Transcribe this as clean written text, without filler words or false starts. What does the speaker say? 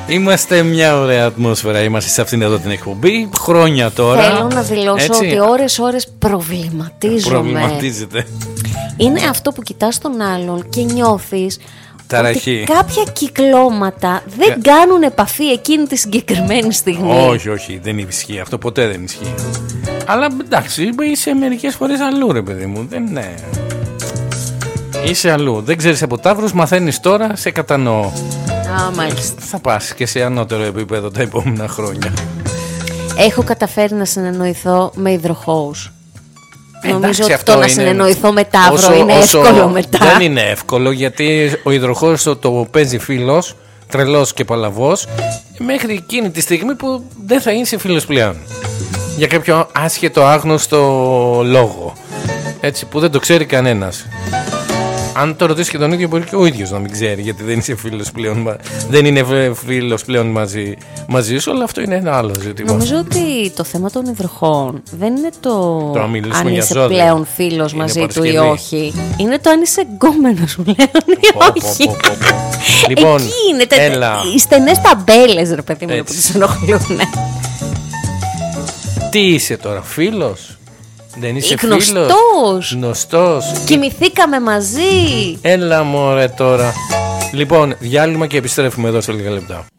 Είμαστε μια ωραία ατμόσφαιρα. Είμαστε σε αυτήν εδώ την εκπομπή. Χρόνια τώρα. Θέλω να δηλώσω ότι ώρες προβληματίζομαι. Προβληματίζεται. Είναι αυτό που κοιτάς τον άλλον και νιώθεις ταραχή. ότι κάποια κυκλώματα δεν κάνουν επαφή εκείνη τη συγκεκριμένη στιγμή. Όχι, δεν ισχύει. Αυτό ποτέ δεν ισχύει. Αλλά εντάξει, είσαι μερικές φορές αλλού, ρε παιδί μου. Δεν είναι. Είσαι αλλού. Δεν ξέρεις από Ταύρους, μαθαίνεις τώρα, σε κατανοώ. Μάλιστα. Θα πας και σε ανώτερο επίπεδο τα επόμενα χρόνια. Έχω καταφέρει να συνεννοηθώ με υδροχόους. Νομίζω ότι αυτό να συνεννοηθώ με Ταύρο είναι εύκολο μετά. Δεν είναι εύκολο, γιατί ο υδροχόος το παίζει φίλος, τρελός και παλαβός, μέχρι εκείνη τη στιγμή που δεν θα είσαι φίλος πλέον. Για κάποιο άσχετο άγνωστο λόγο, έτσι, που δεν το ξέρει κανένας. Αν το ρωτήσει και τον ίδιο, μπορεί και ο ίδιος να μην ξέρει, γιατί δεν είσαι φίλος πλέον, δεν είναι φίλος πλέον μαζί σου, αλλά αυτό είναι ένα άλλο ζήτημα. Νομίζω ότι το θέμα των υδροχών δεν είναι το αν είσαι ζώδια πλέον φίλος μαζί του ή όχι. Είναι το αν είσαι γκόμενος πλέον ή όχι. Λοιπόν, εκεί είναι οι στενές ταμπέλες, ρε παιδί μου, που τους ενοχλούν. Τι είσαι τώρα, φίλος? Δεν είσαι γνωστός. Κοιμηθήκαμε μαζί. Έλα μωρέ τώρα. Λοιπόν, διάλειμμα και επιστρέφουμε εδώ σε λίγα λεπτά.